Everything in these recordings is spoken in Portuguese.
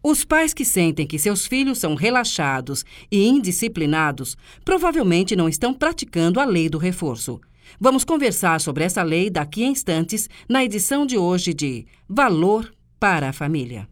Os pais que sentem que seus filhos são relaxados e indisciplinados provavelmente não estão praticando a lei do reforço. Vamos conversar sobre essa lei daqui a instantes na edição de hoje de Valor para a Família.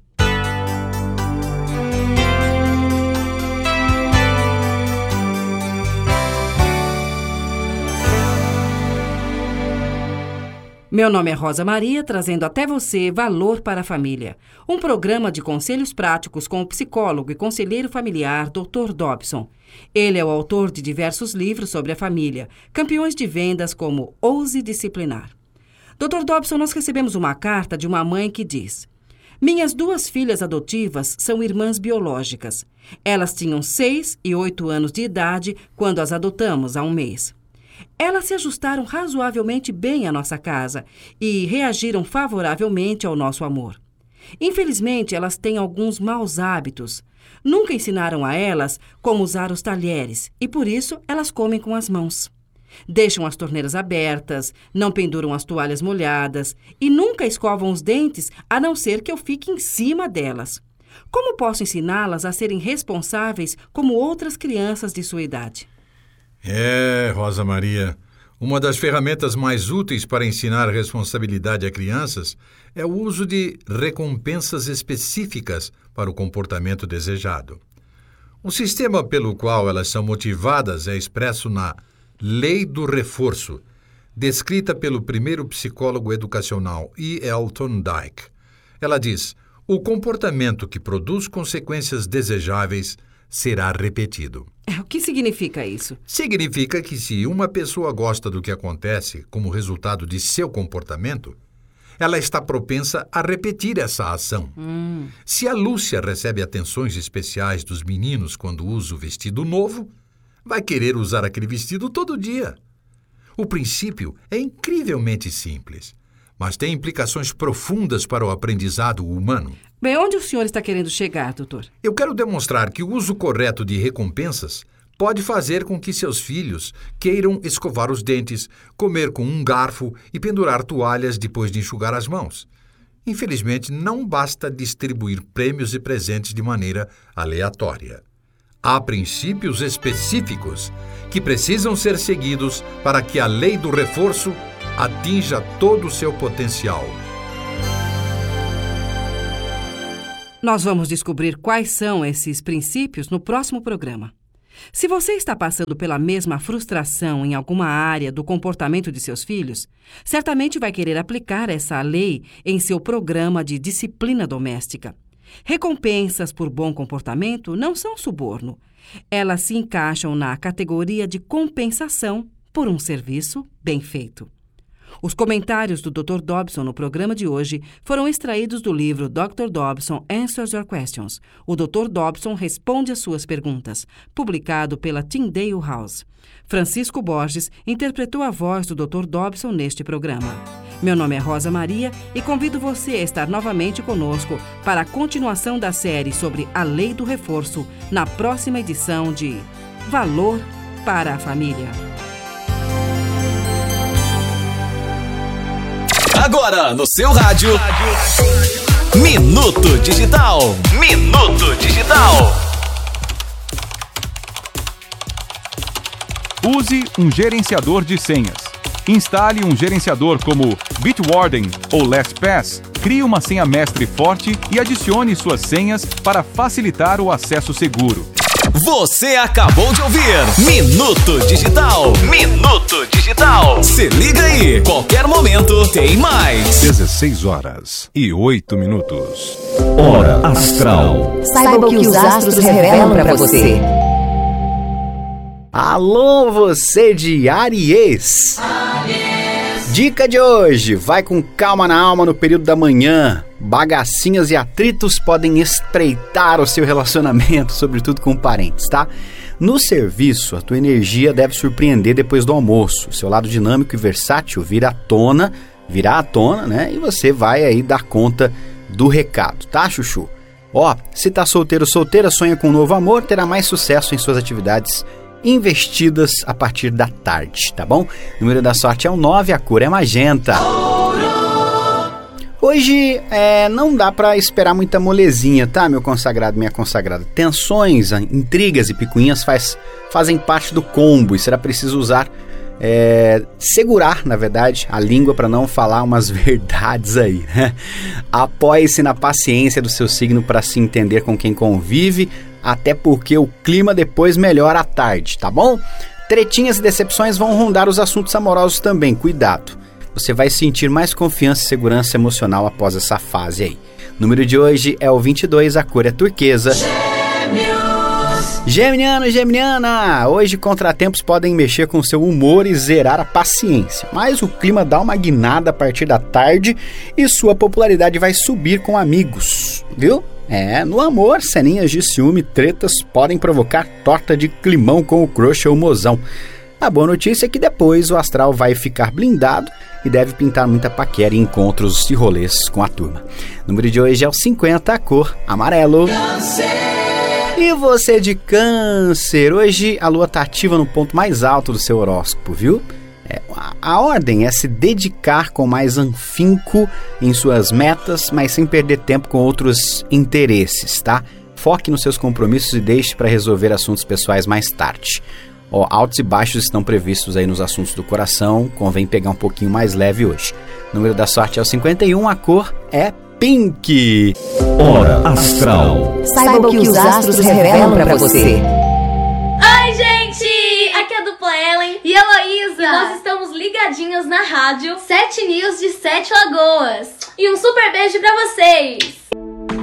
Meu nome é Rosa Maria, trazendo até você Valor para a Família, um programa de conselhos práticos com o psicólogo e conselheiro familiar Dr. Dobson. Ele é o autor de diversos livros sobre a família, campeões de vendas como Ouse Disciplinar. Dr. Dobson, nós recebemos uma carta de uma mãe que diz: minhas 2 filhas adotivas são irmãs biológicas. Elas tinham 6 e 8 anos de idade quando as adotamos há um mês. Elas se ajustaram razoavelmente bem à nossa casa e reagiram favoravelmente ao nosso amor. Infelizmente, elas têm alguns maus hábitos. Nunca ensinaram a elas como usar os talheres e, por isso, elas comem com as mãos. Deixam as torneiras abertas, não penduram as toalhas molhadas e nunca escovam os dentes, a não ser que eu fique em cima delas. Como posso ensiná-las a serem responsáveis como outras crianças de sua idade? Rosa Maria, uma das ferramentas mais úteis para ensinar responsabilidade a crianças é o uso de recompensas específicas para o comportamento desejado. O sistema pelo qual elas são motivadas é expresso na Lei do Reforço, descrita pelo primeiro psicólogo educacional E. L. Thorndike. Ela diz: o comportamento que produz consequências desejáveis será repetido. O que significa isso? Significa que se uma pessoa gosta do que acontece como resultado de seu comportamento, ela está propensa a repetir essa ação. Se a Lúcia recebe atenções especiais dos meninos quando usa o vestido novo, vai querer usar aquele vestido todo dia. O princípio é incrivelmente simples, mas tem implicações profundas para o aprendizado humano. Bem, onde o senhor está querendo chegar, doutor? Eu quero demonstrar que o uso correto de recompensas pode fazer com que seus filhos queiram escovar os dentes, comer com um garfo e pendurar toalhas depois de enxugar as mãos. Infelizmente, não basta distribuir prêmios e presentes de maneira aleatória. Há princípios específicos que precisam ser seguidos para que a lei do reforço atinja todo o seu potencial. Nós vamos descobrir quais são esses princípios no próximo programa. Se você está passando pela mesma frustração em alguma área do comportamento de seus filhos, certamente vai querer aplicar essa lei em seu programa de disciplina doméstica. Recompensas por bom comportamento não são suborno. Elas se encaixam na categoria de compensação por um serviço bem feito. Os comentários do Dr. Dobson no programa de hoje foram extraídos do livro Dr. Dobson Answers Your Questions. O Dr. Dobson responde às suas perguntas, publicado pela Tyndale House. Francisco Borges interpretou a voz do Dr. Dobson neste programa. Meu nome é Rosa Maria e convido você a estar novamente conosco para a continuação da série sobre a Lei do Reforço na próxima edição de Valor para a Família. Agora no seu rádio, Minuto Digital. Minuto Digital. Use um gerenciador de senhas. Instale um gerenciador como Bitwarden ou LastPass. Crie uma senha mestre forte e adicione suas senhas para facilitar o acesso seguro. Você acabou de ouvir Minuto Digital. Minuto Digital. Se liga aí, qualquer momento tem mais. 16h08. Hora Astral. Saiba o que os astros revelam para você. Alô, você de Áries. Dica de hoje: vai com calma na alma no período da manhã. Bagacinhas e atritos podem estreitar o seu relacionamento, sobretudo com parentes, tá? No serviço, a tua energia deve surpreender depois do almoço. O seu lado dinâmico e versátil virá à tona, né? E você vai aí dar conta do recado, tá, chuchu? Ó, se tá solteiro ou solteira, sonha com um novo amor, terá mais sucesso em suas atividades investidas a partir da tarde, tá bom? O número da sorte é o 9, a cor é magenta. Hoje não dá pra esperar muita molezinha, tá, meu consagrado, minha consagrada? Tensões, intrigas e picuinhas fazem parte do combo e será preciso segurar, na verdade, a língua para não falar umas verdades aí, né? Apoie-se na paciência do seu signo para se entender com quem convive, até porque o clima depois melhora à tarde, tá bom? Tretinhas e decepções vão rondar os assuntos amorosos também, cuidado. Você vai sentir mais confiança e segurança emocional após essa fase aí. O número de hoje é o 22, a cor é turquesa. Geminiano e Geminiana, hoje contratempos podem mexer com seu humor e zerar a paciência, mas o clima dá uma guinada a partir da tarde e sua popularidade vai subir com amigos, viu? No amor, ceninhas de ciúme, tretas podem provocar torta de climão com o crush ou mozão. A boa notícia é que depois o astral vai ficar blindado e deve pintar muita paquera e encontros e rolês com a turma. O número de hoje é o 50, a cor amarelo. Câncer. E você de Câncer, hoje a lua está ativa no ponto mais alto do seu horóscopo, viu? A ordem é se dedicar com mais afinco em suas metas, mas sem perder tempo com outros interesses, tá? Foque nos seus compromissos e deixe para resolver assuntos pessoais mais tarde. Altos e baixos estão previstos aí nos assuntos do coração, convém pegar um pouquinho mais leve hoje. O número da sorte é o 51, a cor é pink. Hora Astral. Saiba o que os astros revelam pra você. Oi, gente! Aqui é a dupla Ellen e Heloísa. E nós estamos ligadinhos na rádio 7 News de 7 Lagoas. E um super beijo pra vocês!